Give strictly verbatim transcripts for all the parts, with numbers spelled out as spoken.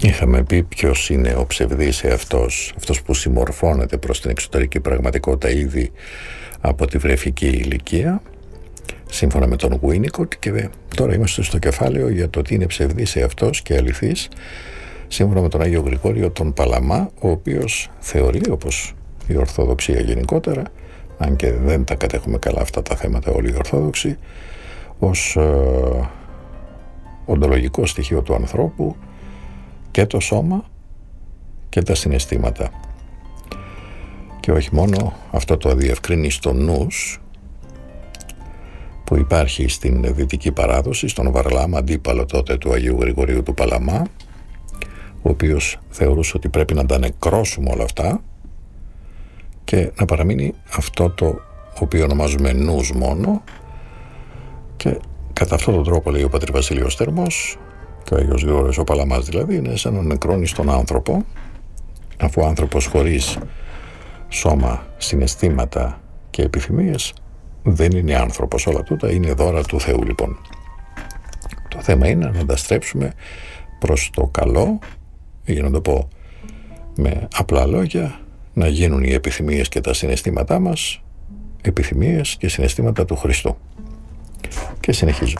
Είχαμε πει ποιος είναι ο ψευδής εαυτός, αυτός που συμμορφώνεται προς την εξωτερική πραγματικότητα ήδη από τη βρεφική ηλικία, σύμφωνα με τον Winnicott, και τώρα είμαστε στο κεφάλαιο για το τι είναι ψευδής εαυτός και αληθής, σύμφωνα με τον Άγιο Γρηγόριο τον Παλαμά, ο οποίος θεωρεί, όπως η Ορθοδοξία γενικότερα, αν και δεν τα κατέχουμε καλά αυτά τα θέματα όλοι οι Ορθόδοξοι, ως ε, οντολογικό στοιχείο του ανθρώπου και το σώμα και τα συναισθήματα. Και όχι μόνο αυτό, το διευκρίνει στο νους που υπάρχει στην δυτική παράδοση, στον Βαρλάμ, αντίπαλο τότε του Αγίου Γρηγορίου του Παλαμά, ο οποίος θεωρούσε ότι πρέπει να τα νεκρώσουμε όλα αυτά και να παραμείνει αυτό το οποίο ονομάζουμε νους μόνο, και κατά αυτόν τον τρόπο, λέει ο Πατήρ Βασίλειος Θερμός και ο Άγιος Γρηγόριος ο Παλαμάς, δηλαδή είναι σαν να νεκρώνει τον άνθρωπο, αφού ο άνθρωπος χωρίς σώμα, συναισθήματα και επιθυμίες δεν είναι άνθρωπος. Όλα τούτα είναι δώρα του Θεού. Λοιπόν, το θέμα είναι να τα στρέψουμε προς το καλό, για να το πω με απλά λόγια, να γίνουν οι επιθυμίες και τα συναισθήματά μας επιθυμίες και συναισθήματα του Χριστού. Και συνεχίζω.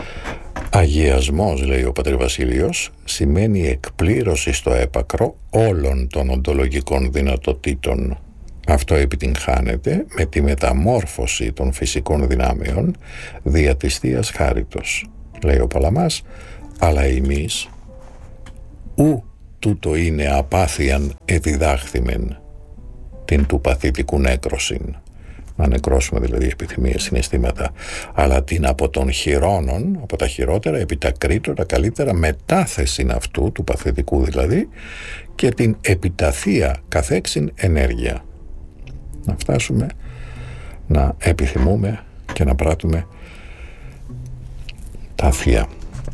Αγιασμός, λέει ο Πατήρ Βασίλειος, σημαίνει εκπλήρωση στο έπακρο όλων των οντολογικών δυνατοτήτων. Αυτό επιτυγχάνεται με τη μεταμόρφωση των φυσικών δυνάμεων δια της Θείας Χάριτος, λέει ο Παλαμάς, αλλά εμείς ου τούτο είναι απάθειαν εδιδάχθημεν την του παθητικού νέκρωσιν, να νεκρώσουμε δηλαδή επιθυμίες, συναισθήματα, αλλά την από των χειρώνων, από τα χειρότερα επί τα κρήτωρα καλύτερα μετάθεση αυτού, του παθητικού δηλαδή, και την επιταθεία καθέξιν ενέργεια. Να φτάσουμε να επιθυμούμε και να πράττουμε τα θεία.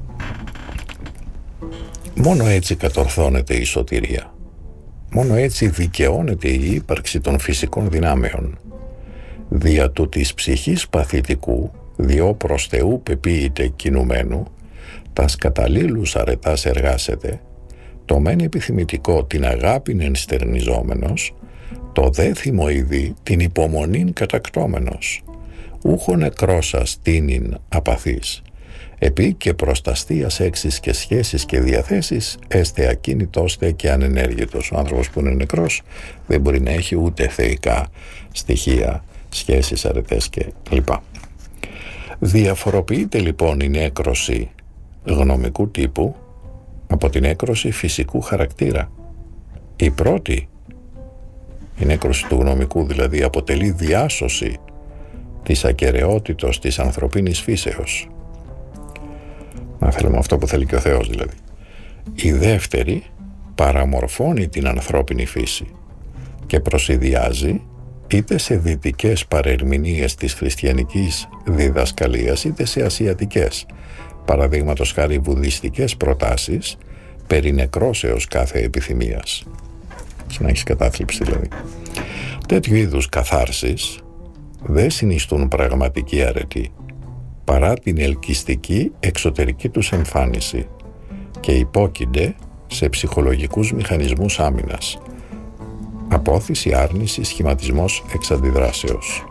Μόνο έτσι κατορθώνεται η σωτηρία. Μόνο έτσι δικαιώνεται η ύπαρξη των φυσικών δυνάμεων. Δια του της ψυχής παθητικού, διό προς Θεού πεποίητε κινουμένου, τας καταλήλους αρετάς εργάσετε, το μεν επιθυμητικό την αγάπην ενστερνιζόμενος, το δε θυμοειδή την υπομονήν κατακτώμενος, ούχο νεκρώσας τίνην απαθής, επί και προσταστίας έξις και σχέσεις και διαθέσεις, έστε ακίνητόστε και ανενέργητος. Ο άνθρωπος που είναι νεκρός δεν μπορεί να έχει ούτε θεϊκά στοιχεία, σχέσεις, αρετές και λοιπά. Διαφοροποιείται λοιπόν η νέκρωση γνωμικού τύπου από την νέκρωση φυσικού χαρακτήρα. Η πρώτη, η νέκρωση του γνωμικού δηλαδή, αποτελεί διάσωση της ακεραιότητος της ανθρωπίνης φύσεως. Να θέλουμε αυτό που θέλει και ο Θεός δηλαδή. Η δεύτερη παραμορφώνει την ανθρώπινη φύση και προσιδιάζει είτε σε δυτικές παρερμηνίες της χριστιανικής διδασκαλίας είτε σε ασιατικές, παραδείγματος χάρη βουδιστικές προτάσεις περί νεκρώσεως κάθε επιθυμίας. Να έχεις κατάθλιψη δηλαδή. Τέτοιου είδους καθάρσεις δεν συνιστούν πραγματική αρετή παρά την ελκυστική εξωτερική τους εμφάνιση και υπόκεινται σε ψυχολογικούς μηχανισμούς άμυνας. Απόθυση, άρνηση, σχηματισμός εξαντιδράσεως.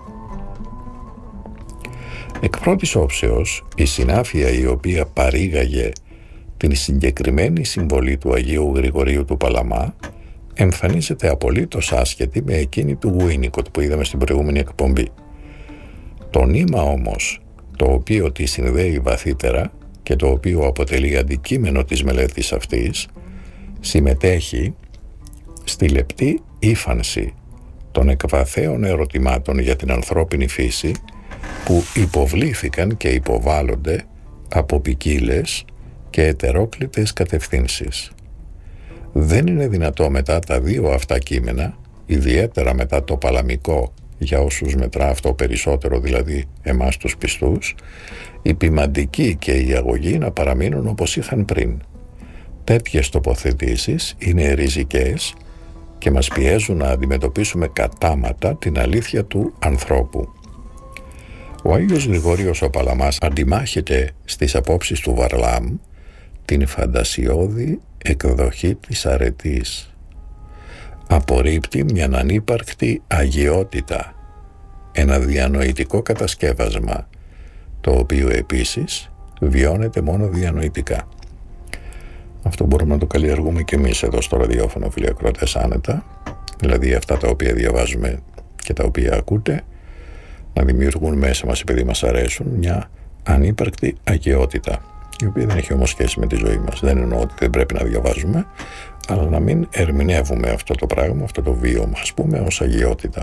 Εκ πρώτης όψεως, η συνάφεια η οποία παρήγαγε την συγκεκριμένη συμβολή του Αγίου Γρηγορίου του Παλαμά εμφανίζεται απολύτως άσχετη με εκείνη του Winnicott που είδαμε στην προηγούμενη εκπομπή. Το νήμα όμως, το οποίο τη συνδέει βαθύτερα και το οποίο αποτελεί αντικείμενο της μελέτης αυτής, συμμετέχει στη λεπτή ύφανση των εκβαθέων ερωτημάτων για την ανθρώπινη φύση που υποβλήθηκαν και υποβάλλονται από ποικίλες και ετερόκλητες κατευθύνσεις. Δεν είναι δυνατό μετά τα δύο αυτά κείμενα, ιδιαίτερα μετά το παλαμικό, για όσους μετρά αυτό περισσότερο, δηλαδή εμάς τους πιστούς, η ποιμαντική και η αγωγή να παραμείνουν όπως είχαν πριν. Τέτοιες τοποθετήσεις είναι ριζικές και μας πιέζουν να αντιμετωπίσουμε κατάματα την αλήθεια του ανθρώπου. Ο Άγιος Γρηγόριος ο Παλαμάς αντιμάχεται στις απόψεις του Βαρλάμ την φαντασιώδη εκδοχή της αρετής. Απορρίπτει μια ανύπαρκτη αγιότητα, ένα διανοητικό κατασκεύασμα, το οποίο επίσης βιώνεται μόνο διανοητικά. Αυτό μπορούμε να το καλλιεργούμε και εμείς εδώ στο ραδιόφωνο, φίλοι ακροατές, άνετα. Δηλαδή αυτά τα οποία διαβάζουμε και τα οποία ακούτε να δημιουργούν μέσα μας, επειδή μας αρέσουν, μια ανύπαρκτη αγιότητα, η οποία δεν έχει όμως σχέση με τη ζωή μας. Δεν εννοώ ότι δεν πρέπει να διαβάζουμε, αλλά να μην ερμηνεύουμε αυτό το πράγμα, αυτό το βίωμα, ας πούμε, ως αγιότητα.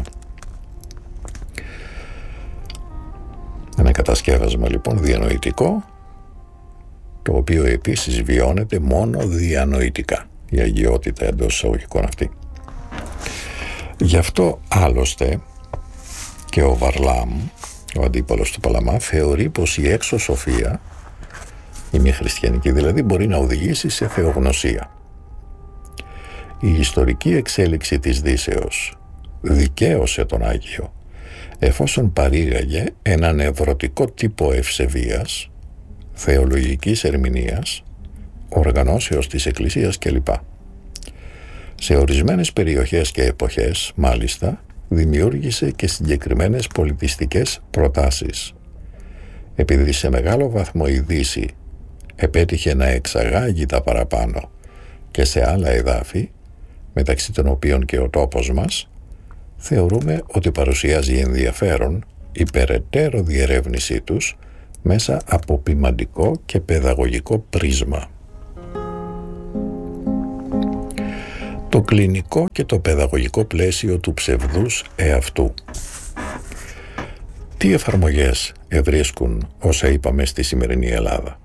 Ένα κατασκεύασμα λοιπόν διανοητικό, το οποίο επίσης βιώνεται μόνο διανοητικά, η αγιότητα εντός εισαγωγικών αυτή. Γι' αυτό άλλωστε και ο Βαρλάμ, ο αντίπαλος του Παλαμά, θεωρεί πως η έξω σοφία, η μη χριστιανική δηλαδή, μπορεί να οδηγήσει σε θεογνωσία. Η ιστορική εξέλιξη της Δύσεως δικαίωσε τον Άγιο, εφόσον παρήγαγε έναν ευρωτικό τύπο ευσεβίας, θεολογικής ερμηνείας, οργανώσεως της Εκκλησίας κλπ. Σε ορισμένες περιοχές και εποχές, μάλιστα, δημιούργησε και συγκεκριμένες πολιτιστικές προτάσεις. Επειδή σε μεγάλο βαθμό η Δύση επέτυχε να εξαγάγει τα παραπάνω και σε άλλα εδάφη, μεταξύ των οποίων και ο τόπος μας, θεωρούμε ότι παρουσιάζει ενδιαφέρον η περαιτέρω διερεύνησή τους μέσα από ποιμαντικό και παιδαγωγικό πρίσμα. Το κλινικό και το παιδαγωγικό πλαίσιο του ψευδούς εαυτού. Τι εφαρμογές ευρίσκουν όσα είπαμε στη σημερινή Ελλάδα?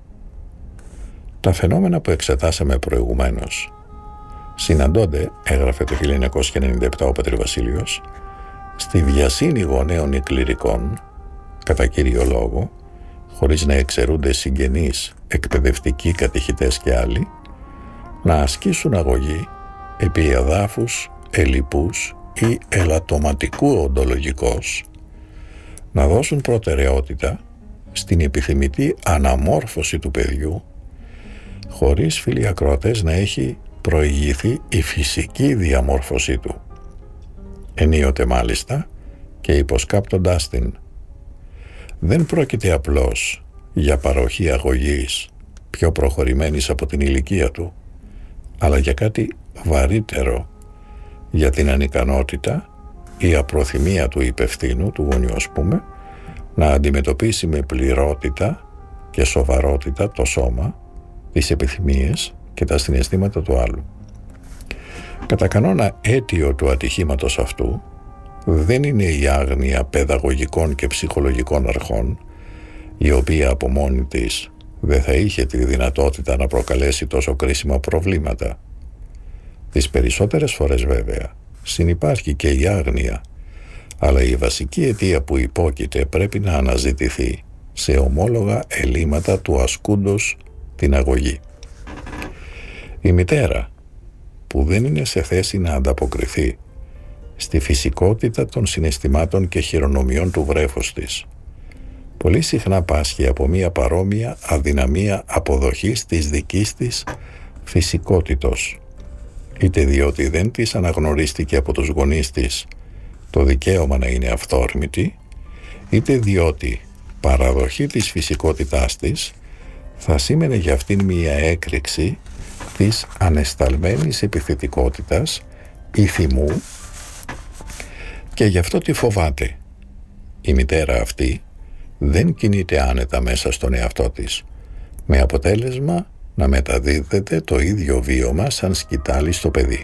Τα φαινόμενα που εξετάσαμε προηγουμένως συναντώνται, έγραφε το χίλια εννιακόσια ενενήντα επτά ο πατήρ Βασίλειος, στη βιασύνη γονέων εκκληρικών, κατά κύριο λόγο, χωρίς να εξαιρούνται συγγενείς, εκπαιδευτικοί, κατηχητές και άλλοι, να ασκήσουν αγωγή επί εδάφους ελλειπούς ή ελαττωματικού οντολογικός, να δώσουν προτεραιότητα στην επιθυμητή αναμόρφωση του παιδιού, χωρίς, φίλοι ακροατές, να έχει προηγηθεί η φυσική διαμόρφωσή του, ενίοτε μάλιστα και υποσκάπτοντάς την. Δεν πρόκειται απλώς για παροχή αγωγής πιο προχωρημένης από την ηλικία του, αλλά για κάτι βαρύτερο, για την ανικανότητα ή απροθυμία του υπευθύνου, του γονιού ας πούμε, να αντιμετωπίσει με πληρότητα και σοβαρότητα το σώμα, τις επιθυμίες και τα συναισθήματα του άλλου. Κατά κανόνα, αίτιο του ατυχήματος αυτού δεν είναι η άγνοια παιδαγωγικών και ψυχολογικών αρχών, η οποία από μόνη της δεν θα είχε τη δυνατότητα να προκαλέσει τόσο κρίσιμα προβλήματα. Τις περισσότερες φορές βέβαια συνυπάρχει και η άγνοια, αλλά η βασική αιτία που υπόκειται πρέπει να αναζητηθεί σε ομόλογα ελλείμματα του ασκούντος την αγωγή. Η μητέρα, που δεν είναι σε θέση να ανταποκριθεί στη φυσικότητα των συναισθημάτων και χειρονομιών του βρέφους της, πολύ συχνά πάσχει από μία παρόμοια αδυναμία αποδοχής της δικής της φυσικότητος, είτε διότι δεν της αναγνωρίστηκε από τους γονείς της το δικαίωμα να είναι αυθόρμητη, είτε διότι παραδοχή της φυσικότητάς της θα σήμαινε για αυτήν μία έκρηξη της ανεσταλμένης επιθετικότητας ή θυμού, και γι' αυτό τη φοβάται. Η μητέρα αυτή δεν κινείται άνετα μέσα στον εαυτό της, με αποτέλεσμα να μεταδίδεται το ίδιο βίωμα σαν σκυτάλι στο παιδί.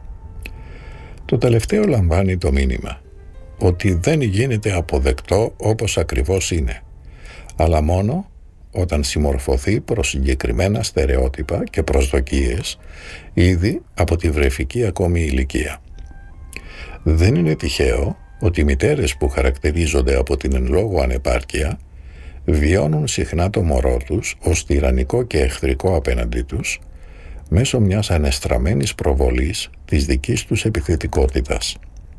Το τελευταίο λαμβάνει το μήνυμα ότι δεν γίνεται αποδεκτό όπως ακριβώς είναι, αλλά μόνο όταν συμμορφωθεί προς συγκεκριμένα στερεότυπα και προσδοκίες ήδη από τη βρεφική ακόμη ηλικία. Δεν είναι τυχαίο ότι οι μητέρες που χαρακτηρίζονται από την εν λόγω ανεπάρκεια βιώνουν συχνά το μωρό τους ως τυραννικό και εχθρικό απέναντί τους μέσω μιας ανεστραμμένης προβολής της δικής τους επιθετικότητας.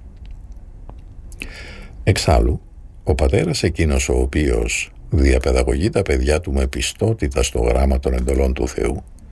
Εξάλλου, ο πατέρας εκείνος ο οποίος διαπαιδαγωγεί τα παιδιά του με πιστότητα στο γράμμα των εντολών του Θεού,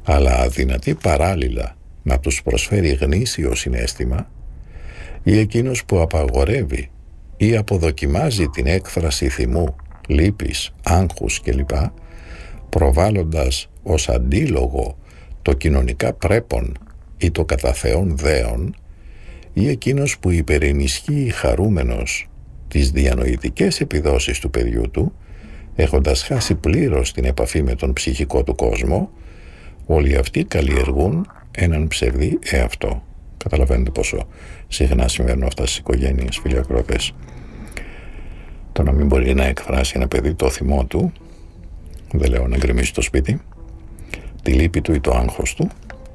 αλλά αδυνατεί παράλληλα να τους προσφέρει γνήσιο συναίσθημα, ή εκείνος που απαγορεύει ή αποδοκιμάζει την έκφραση θυμού, λύπης, άγχους κλπ, προβάλλοντας ως αντίλογο το κοινωνικά πρέπον ή το κατά Θεόν δέον, ή εκείνος που υπερενισχύει χαρούμενος τις διανοητικές επιδόσεις του παιδιού του, έχοντας χάσει πλήρως την επαφή με τον ψυχικό του κόσμο, όλοι αυτοί καλλιεργούν έναν ψευδή εαυτό. Καταλαβαίνετε πόσο συχνά συμβαίνουν αυτά στις οικογένειες, φίλοι ακροατές. Το να μην μπορεί να εκφράσει ένα παιδί το θυμό του, δεν λέω να γκρεμίσει το σπίτι, τη λύπη του ή το άγχος του,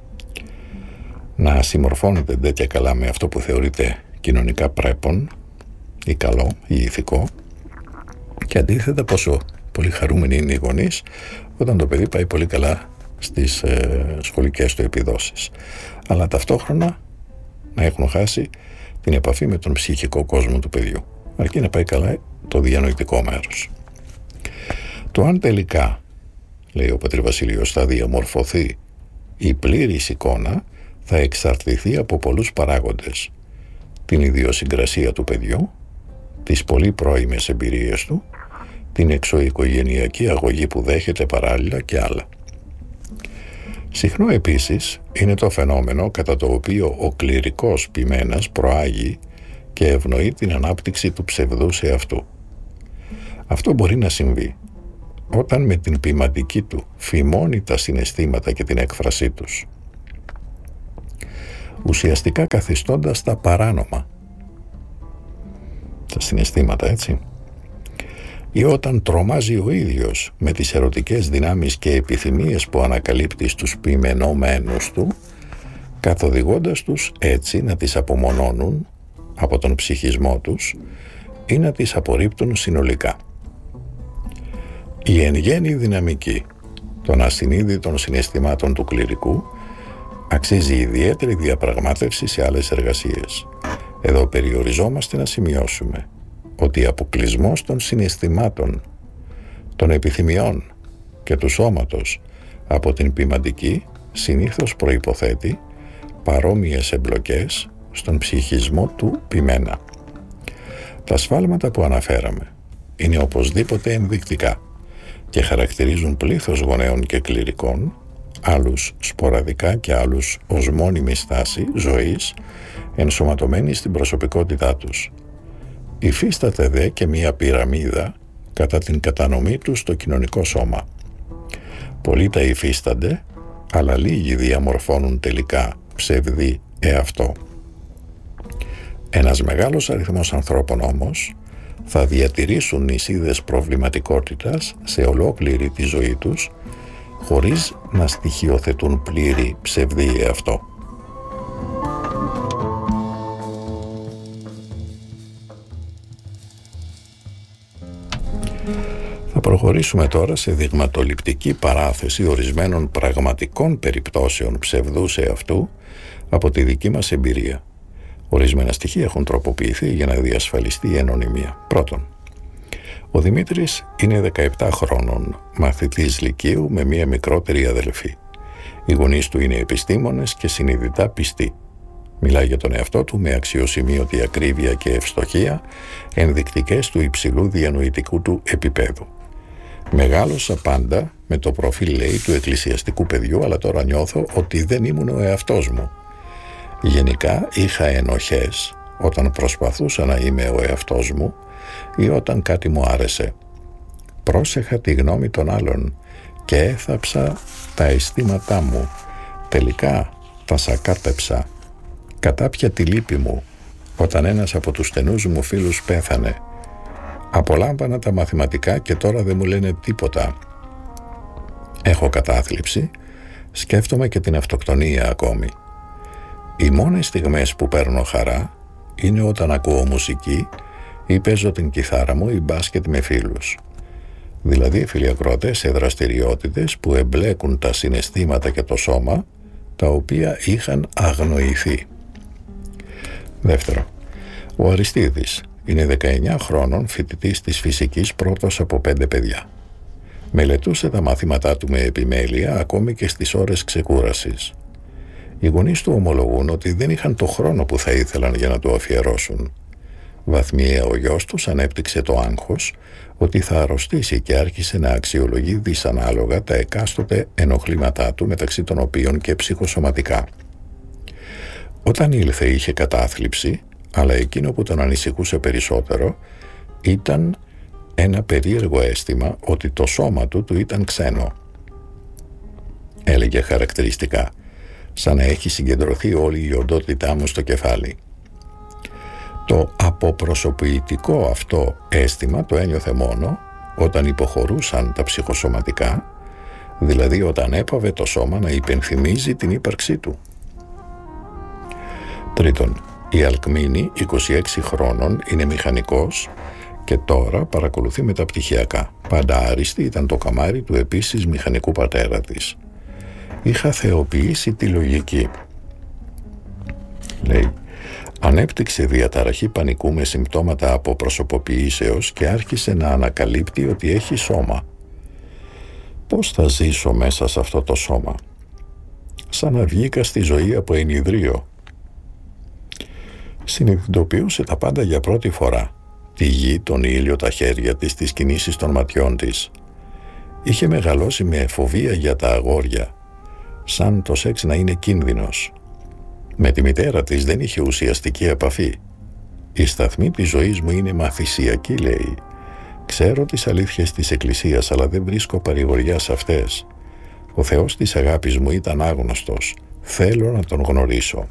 να συμμορφώνεται τέτοια καλά με αυτό που θεωρείται κοινωνικά πρέπον ή καλό ή ηθικό, και αντίθετα πόσο πολύ χαρούμενοι είναι οι γονείς όταν το παιδί πάει πολύ καλά στις ε, σχολικές του επιδόσεις, αλλά ταυτόχρονα να έχουν χάσει την επαφή με τον ψυχικό κόσμο του παιδιού, αρκεί να πάει καλά το διανοητικό μέρος. Το αν τελικά, λέει ο πατήρ Βασίλειος, θα διαμορφωθεί η πλήρης εικόνα θα εξαρτηθεί από πολλούς παράγοντες: την ιδιοσυγκρασία του παιδιού, τις πολύ πρώιμες εμπειρίες του, την εξωοικογενειακή αγωγή που δέχεται παράλληλα και άλλα. Συχνό επίσης είναι το φαινόμενο κατά το οποίο ο κληρικός ποιμένας προάγει και ευνοεί την ανάπτυξη του ψευδούς εαυτού. Αυτό μπορεί να συμβεί όταν με την ποιηματική του φημώνει τα συναισθήματα και την έκφρασή τους, ουσιαστικά καθιστώντας τα παράνομα τα συναισθήματα, έτσι, ή όταν τρομάζει ο ίδιος με τις ερωτικές δυνάμεις και επιθυμίες που ανακαλύπτει στους ποιημενόμενους του, καθοδηγώντας τους έτσι να τις απομονώνουν από τον ψυχισμό τους ή να τις απορρίπτουν συνολικά. Η εν γέννη δυναμική των ασυνείδητων συναισθημάτων του κληρικού αξίζει ιδιαίτερη διαπραγμάτευση σε άλλες εργασίες. Εδώ περιοριζόμαστε να σημειώσουμε ότι αποκλεισμός των συναισθημάτων, των επιθυμιών και του σώματος από την ποιηματική συνήθως προϋποθέτει παρόμοιες εμπλοκές στον ψυχισμό του ποιμένα. Τα σφάλματα που αναφέραμε είναι οπωσδήποτε ενδεικτικά και χαρακτηρίζουν πλήθος γονέων και κληρικών, άλλους σποραδικά και άλλους ως μόνιμη στάση ζωής ενσωματωμένη στην προσωπικότητά τους. Υφίσταται δε και μία πυραμίδα κατά την κατανομή του στο κοινωνικό σώμα. Πολλοί τα υφίστανται, αλλά λίγοι διαμορφώνουν τελικά ψευδή εαυτό. Ένας μεγάλος αριθμός ανθρώπων όμως θα διατηρήσουν νησίδες προβληματικότητας σε ολόκληρη τη ζωή τους, χωρίς να στοιχειοθετούν πλήρη ψευδή εαυτό. Θα προχωρήσουμε τώρα σε δειγματοληπτική παράθεση ορισμένων πραγματικών περιπτώσεων ψευδούς εαυτού από τη δική μας εμπειρία. Ορισμένα στοιχεία έχουν τροποποιηθεί για να διασφαλιστεί η ανωνυμία. Πρώτον, ο Δημήτρης είναι δεκαεπτά χρόνων, μαθητής λυκείου με μία μικρότερη αδελφή. Οι γονείς του είναι επιστήμονες και συνειδητά πιστοί. Μιλάει για τον εαυτό του με αξιοσημείωτη ακρίβεια και ευστοχία, ενδεικτικές του υψηλού διανοητικού του επίπεδου. Μεγάλωσα πάντα με το προφίλ, λέει, του εκκλησιαστικού παιδιού, αλλά τώρα νιώθω ότι δεν ήμουν ο εαυτός μου. Γενικά είχα ενοχές όταν προσπαθούσα να είμαι ο εαυτός μου ή όταν κάτι μου άρεσε. Πρόσεχα τη γνώμη των άλλων και έθαψα τα αισθήματά μου. Τελικά τα σακάτεψα. Κατάπια τη λύπη μου όταν ένας από τους στενούς μου φίλους πέθανε. Απολάμβανα τα μαθηματικά και τώρα δεν μου λένε τίποτα. Έχω κατάθλιψη, σκέφτομαι και την αυτοκτονία ακόμη. Οι μόνες στιγμές που παίρνω χαρά είναι όταν ακούω μουσική ή παίζω την κιθάρα μου ή μπάσκετ με φίλους. Δηλαδή, φίλοι ακροατές, σε δραστηριότητες που εμπλέκουν τα συναισθήματα και το σώμα, τα οποία είχαν αγνοηθεί. Δεύτερο, ο Αριστίδης είναι δεκαεννιά χρόνων, φοιτητής της φυσικής, πρώτος από πέντε παιδιά. Μελετούσε τα μαθήματά του με επιμέλεια ακόμη και στις ώρες ξεκούρασης. Οι γονείς του ομολογούν ότι δεν είχαν το χρόνο που θα ήθελαν για να το αφιερώσουν. Βαθμιαία ο γιος τους ανέπτυξε το άγχος ότι θα αρρωστήσει και άρχισε να αξιολογεί δυσανάλογα τα εκάστοτε ενοχλήματά του, μεταξύ των οποίων και ψυχοσωματικά. Όταν ήλθε είχε κατάθλιψη, αλλά εκείνο που τον ανησυχούσε περισσότερο ήταν ένα περίεργο αίσθημα ότι το σώμα του του ήταν ξένο. Έλεγε χαρακτηριστικά, σαν να έχει συγκεντρωθεί όλη η οντότητά μου στο κεφάλι. Το αποπροσωπητικό αυτό αίσθημα το ένιωθε μόνο όταν υποχωρούσαν τα ψυχοσωματικά, δηλαδή όταν έπαβε το σώμα να υπενθυμίζει την ύπαρξή του. Τρίτον, η Αλκμήνη, είκοσι έξι χρόνων, είναι μηχανικός και τώρα παρακολουθεί μεταπτυχιακά. Πάντα άριστη ήταν το καμάρι του επίσης μηχανικού πατέρα της. Είχα θεοποιήσει τη λογική. Λέει, ανέπτυξε διαταραχή πανικού με συμπτώματα αποπροσωποποιήσεως και άρχισε να ανακαλύπτει ότι έχει σώμα. Πώς θα ζήσω μέσα σε αυτό το σώμα? Σαν να βγήκα στη ζωή από ενιδρίο. Συνειδητοποιούσε τα πάντα για πρώτη φορά. Τη γη, τον ήλιο, τα χέρια της, τις κινήσεις των ματιών της. Είχε μεγαλώσει με φοβία για τα αγόρια, σαν το σεξ να είναι κίνδυνος. Με τη μητέρα της δεν είχε ουσιαστική επαφή. «Η σταθμή της ζωής μου είναι μαθησιακή», λέει. «Ξέρω τις αλήθειες της Εκκλησίας, αλλά δεν βρίσκω παρηγοριά σε αυτές. Ο Θεός της αγάπης μου ήταν άγνωστος. Θέλω να τον γνωρίσω».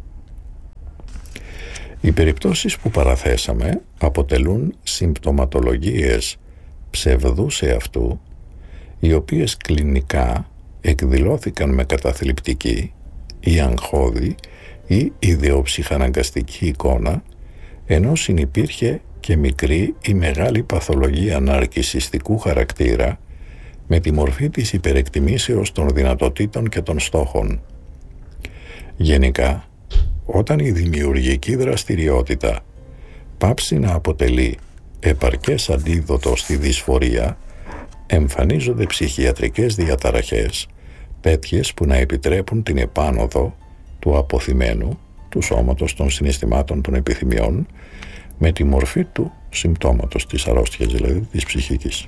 Οι περιπτώσεις που παραθέσαμε αποτελούν συμπτωματολογίες ψευδούς εαυτού, οι οποίες κλινικά εκδηλώθηκαν με καταθλιπτική ή αγχώδη ή ιδεοψυχαναγκαστική εικόνα, ενώ συνυπήρχε και μικρή ή μεγάλη παθολογία ναρκισσιστικού χαρακτήρα με τη μορφή της υπερεκτιμήσεως των δυνατοτήτων και των στόχων. Γενικά, όταν η δημιουργική δραστηριότητα πάψει να αποτελεί επαρκές αντίδοτο στη δυσφορία, εμφανίζονται ψυχιατρικές διαταραχές, τέτοιες που να επιτρέπουν την επάνωδο του αποθυμένου, του σώματος, των συναισθημάτων, των επιθυμιών, με τη μορφή του συμπτώματος της αρρώστιας, δηλαδή της ψυχικής.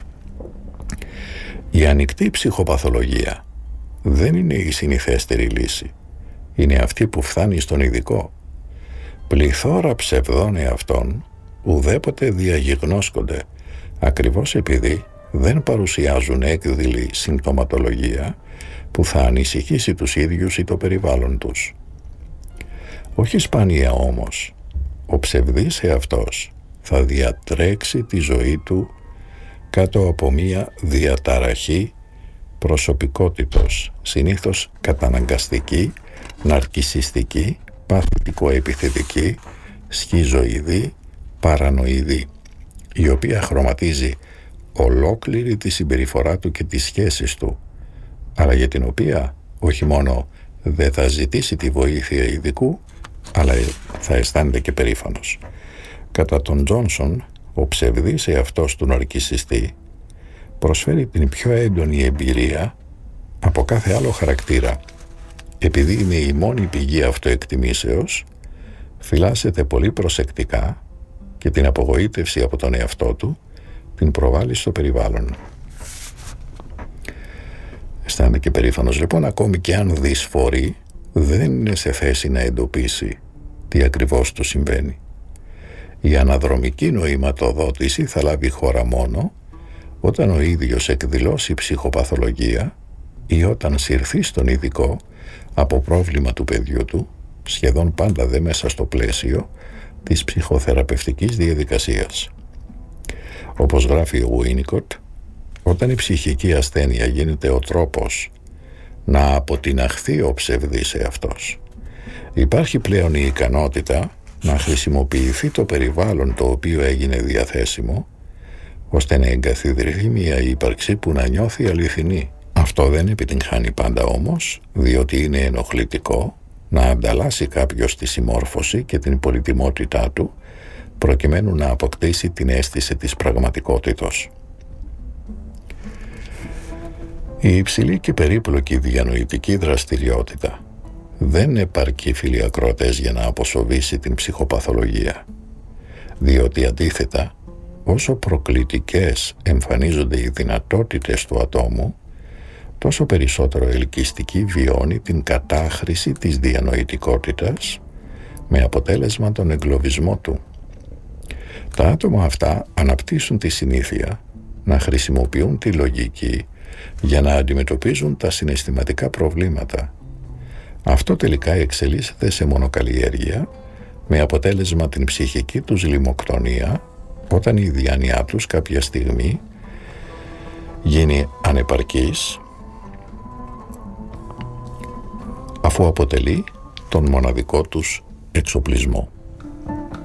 Η ανοιχτή ψυχοπαθολογία δεν είναι η συνηθέστερη λύση. Είναι αυτή που φτάνει στον ειδικό. Πληθώρα ψευδών εαυτών ουδέποτε διαγιγνώσκονται, ακριβώς επειδή δεν παρουσιάζουν έκδηλη συμπτωματολογία που θα ανησυχήσει τους ίδιους ή το περιβάλλον τους. Όχι σπάνια όμως, ο ψευδής εαυτός θα διατρέξει τη ζωή του κάτω από μία διαταραχή προσωπικότητος, συνήθως καταναγκαστική, ναρκισσιστική, παθητικοεπιθετική, σχιζοειδή, παρανοειδή, η οποία χρωματίζει ολόκληρη τη συμπεριφορά του και τις σχέσεις του, αλλά για την οποία όχι μόνο δεν θα ζητήσει τη βοήθεια ειδικού, αλλά θα αισθάνεται και περήφανος. Κατά τον Τζόνσον, ο ψευδής εαυτός του ναρκισσιστή προσφέρει την πιο έντονη εμπειρία από κάθε άλλο χαρακτήρα. Επειδή είναι η μόνη πηγή αυτοεκτιμήσεως, φυλάσσεται πολύ προσεκτικά και την απογοήτευση από τον εαυτό του την προβάλλει στο περιβάλλον. Αισθάνεται και περήφανος λοιπόν, ακόμη και αν δυσφορεί, δεν είναι σε θέση να εντοπίσει τι ακριβώς του συμβαίνει. Η αναδρομική νοηματοδότηση θα λάβει χώρα μόνο όταν ο ίδιος εκδηλώσει ψυχοπαθολογία ή όταν συρθεί στον ειδικό από πρόβλημα του παιδιού του, σχεδόν πάντα δε μέσα στο πλαίσιο της ψυχοθεραπευτικής διαδικασίας. Όπως γράφει ο Winnicott, όταν η ψυχική ασθένεια γίνεται ο τρόπος να αποτιναχθεί ο ψευδής εαυτός, υπάρχει πλέον η ικανότητα να χρησιμοποιηθεί το περιβάλλον το οποίο έγινε διαθέσιμο, ώστε να εγκαθιδρυθεί μια ύπαρξη που να νιώθει αληθινή. Αυτό δεν επιτυγχάνει πάντα όμως, διότι είναι ενοχλητικό να ανταλλάσσει κάποιος τη συμμόρφωση και την πολυτιμότητά του, προκειμένου να αποκτήσει την αίσθηση της πραγματικότητος. Η υψηλή και περίπλοκη διανοητική δραστηριότητα δεν επαρκεί, φίλοι ακροατές, για να αποσοβήσει την ψυχοπαθολογία, διότι αντίθετα, όσο προκλητικές εμφανίζονται οι δυνατότητες του ατόμου, τόσο περισσότερο ελκυστική βιώνει την κατάχρηση της διανοητικότητας, με αποτέλεσμα τον εγκλωβισμό του. Τα άτομα αυτά αναπτύσσουν τη συνήθεια να χρησιμοποιούν τη λογική για να αντιμετωπίζουν τα συναισθηματικά προβλήματα. Αυτό τελικά εξελίσσεται σε μονοκαλλιέργεια, με αποτέλεσμα την ψυχική τους λιμοκτονία, όταν η διάνοιά τους κάποια στιγμή γίνει ανεπαρκής, αφού αποτελεί τον μοναδικό τους εξοπλισμό.